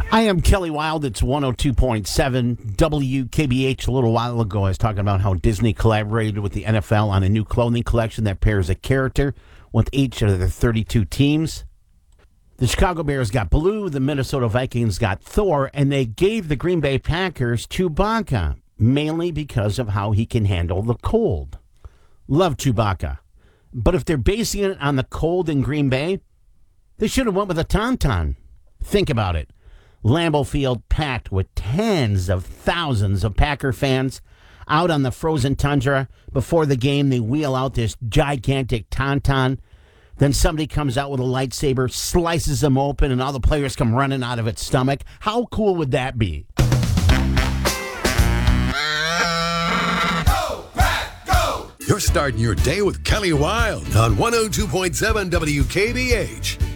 I am Kelly Wild. It's 102.7 WKBH. A little while ago, I was talking about how Disney collaborated with the NFL on a new clothing collection that pairs a character with each of their 32 teams. The Chicago Bears got Blue, the Minnesota Vikings got Thor, and they gave the Green Bay Packers Chewbacca, mainly because of how he can handle the cold. Love Chewbacca. But if they're basing it on the cold in Green Bay, they should have went with a Tauntaun. Think about it. Lambeau Field packed with tens of thousands of Packer fans out on the frozen tundra. Before the game, they wheel out this gigantic Tauntaun. Then somebody comes out with a lightsaber, slices them open, and all the players come running out of its stomach. How cool would that be? Go, Pack, go! You're starting your day with Kelly Wild on 102.7 WKBH.